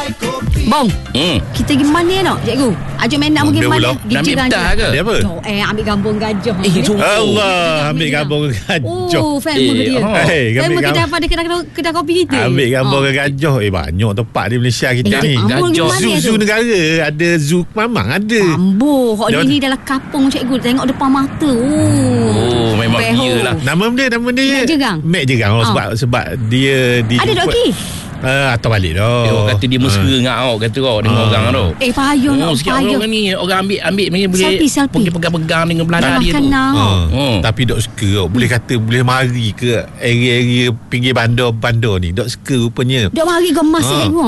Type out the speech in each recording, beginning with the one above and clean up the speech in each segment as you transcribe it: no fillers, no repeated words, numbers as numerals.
Bong, kita pergi mana nak, cikgu? Ajak main nak pergi mana? Nak ambil petah ke? Dia apa? Ambil gambung gajah. Allah, ambil gambung gajah. Oh, famous dia. Famous kita pada kedai kopi kita. Ambil gambung gajah. Banyak tempat di Malaysia kita ni. Gajah. Zoo negara. Ada zoo Mamang ada. Ambo, hok ni dalam kampung cikgu. Tengok depan mata. Oh, memang dia lah. Nama dia Mek Jegang. Mek Jegang. Sebab dia ada dok ki. Atau balik dah. Orang kata dia mesra dengan awak, kata kau dengan orang tu. Payah nak sikit orang ni orang ambil ni boleh selfie. pegang-pegang dengan belakang dia tu. Tapi dok suka. Boleh kata boleh mari ke area-area pinggir bandar ni. Dok suka rupanya. Dok mari gemas cikgu.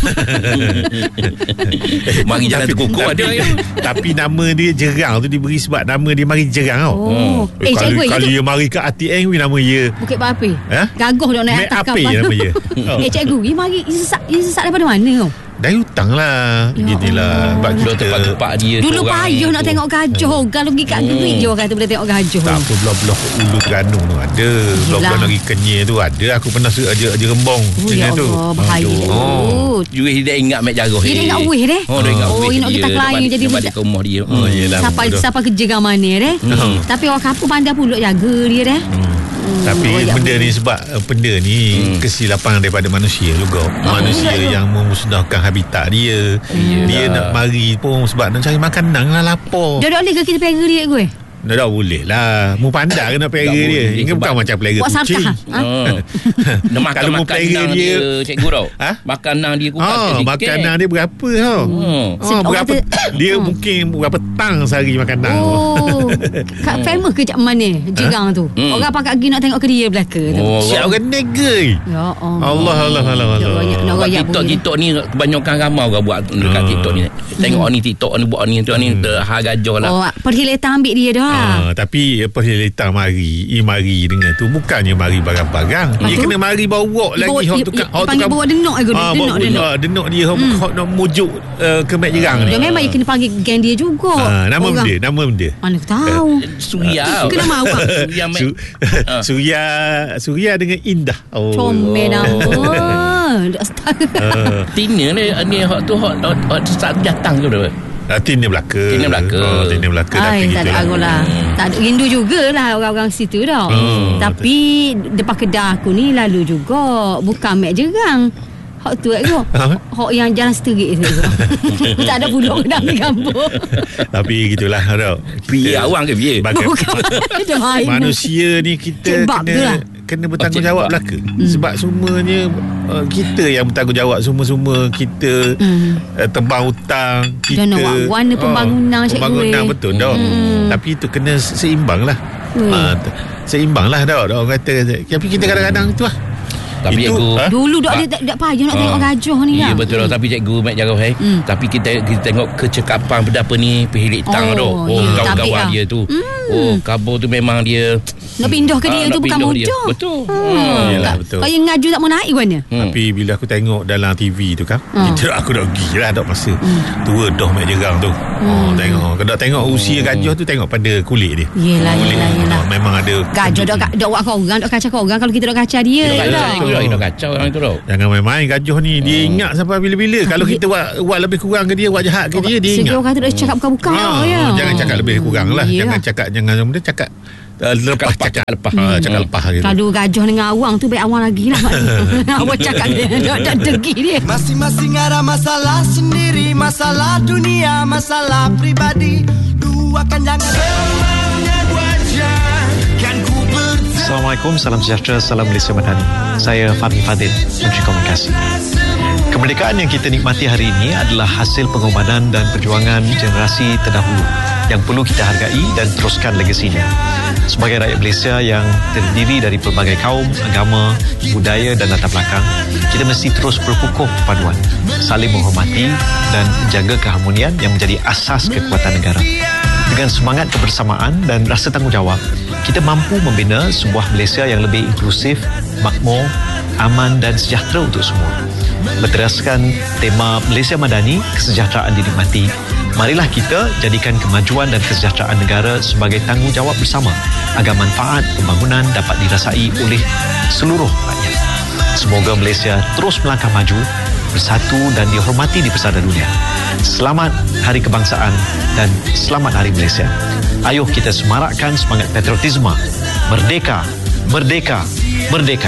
Mari jalan terkukuh ada ya. Tapi nama dia Jerang tu diberi sebab nama dia mari Jerang tau. Cikgu kalau dia mari ke ATM nama dia Bukit Berapi. Gagah dok naik atas kapal. nama dia. Cikgu, dia mari sesak daripada mana kau? Dari hutang lah. Beginilah. Sebab kita tempat dia dulu payah nak tengok gajah. Kalau pergi kat Gerik je orang kata boleh tengok gajah. Tak apa, belah-belah Ulu Terengganu tu ada. Belah-belah negeri Kenyir tu ada. Aku pernah aja Rembong. Ya Allah, bahaya. Juga dia ingat Mek Jarah. Dia ingat weh deh. Dia ingat weh. Dia nak kita klien jadi balik ke rumah dia. Siapa kerja kat mana deh. Tapi orang kampung pandai pula jaga dia deh. Tapi benda ni sebab benda ni kesilapan daripada manusia juga. Manusia yang memusnahkan habitat dia. Dia nak mari pun sebab nak cari makanan lah, lapar. Dia boleh ke kita pera dia gue? Dah boleh lah. Mu pandai kena pera dia. Ini bukan macam pelera kucing. Dia makan makanan dia cikgu tau. Makanan dia makanan dia berapa tau. Berapa dia mungkin berapa tang sehari makanan. Kat famous ke kat mana Jerang tu? Orang pakat pergi nak tengok ke dia belaka tu. Siap orang nega. Ya Allah. TikTok ni kebanyakan ramai orang buat dekat TikTok ni. Tengok ni TikTok ni buat ni tu ni hal gajah lah. Perhilatan ambil dia dah. Tapi perhilatan mari dengan tu bukannya mari barang-barang. Dia kena mari bawa lagi hok tukang panggil bawa denok denok dia hok nak mujuk ke Mek Jerang ni. Dia memang kena panggil geng dia juga. Nama benda mana tahu. Surya. Kena mahu. Surya dengan Indah. Comel nama. Tina ni hok tu hok saat datang ke berapa? Tina Melaka. Tapi tak ada lah. Tak ada rindu jugalah orang-orang situ dah. Tapi depan kedai aku ni lalu juga. Bukan Mek Jerang. Hak tu aku. Hak yang jalan seterik tu. Tak ada pulak kena ambil gambar. Tapi gitulah tau. Pria awang ke dia? Manusia ni kita kena bertanggungjawab belaka. Sebab semuanya kita yang bertanggungjawab. Semua kita tembang hutang kita. Dan warna pembangunan pembangunan betul dah. Tapi itu kena seimbang lah. Seimbang lah dah. Orang kata. Tapi kita kadang-kadang tu lah. Tapi itu, cikgu dulu tak payah nak tengok gajah ni lah. Ya betul lah. Tapi cikgu Mek Jarah tapi kita tengok kecekapan benda ni Perhilitang tu. Kawan-kawan dia tu. Kabur tu memang dia nak pindah ke dia tu bukan mudah. Betul. Yalah betul. Kalau ngaju tak mau naik mana. Tapi bila aku tengok dalam TV tu kan, aku dah pergi lah dak masa tua dah Mek Jerang tu. Tengok. Kalau tengok usia gajah tu tengok pada kulit dia. Yelah. Memang ada gajah dak buat orang, dak kacau orang kalau kita dak kacau dia. Kita kacau orang tu tau. Jangan main-main gajah ni. Dia ingat sampai bila-bila. Kalau kita buat lebih kurang ke dia, buat jahat ke dia ingat. Sedia orang kata dah cakap bukan-bukan ya. Jangan cakap lebih kurang lah. Jangan cakap lepas gitu. Kalau gajah dengan awang tu baik awang lagi lah. Awang cakap dia dah degi dia. Masing-masing ada masalah sendiri. Masalah dunia, masalah pribadi. Luahkan jangan selamanya wajah. Kan ku Assalamualaikum, salam sejahtera, salam Malaysia Madani. Saya Fahmi Fadil, Menteri Komunikasi. Kemerdekaan yang kita nikmati hari ini adalah hasil pengorbanan dan perjuangan generasi terdahulu yang perlu kita hargai dan teruskan legasinya. Sebagai rakyat Malaysia yang terdiri dari pelbagai kaum, agama, budaya dan latar belakang, kita mesti terus berkukuh perpaduan, saling menghormati dan menjaga keharmonian yang menjadi asas kekuatan negara. Dengan semangat kebersamaan dan rasa tanggungjawab, kita mampu membina sebuah Malaysia yang lebih inklusif, makmur, aman dan sejahtera untuk semua. Berteraskan tema Malaysia Madani, kesejahteraan dinikmati, marilah kita jadikan kemajuan dan kesejahteraan negara sebagai tanggungjawab bersama agar manfaat pembangunan dapat dirasai oleh seluruh rakyat. Semoga Malaysia terus melangkah maju bersatu dan dihormati di pesada dunia. Selamat Hari Kebangsaan dan selamat Hari Malaysia. Ayuh kita semarakkan semangat patriotisme. Merdeka, merdeka, merdeka.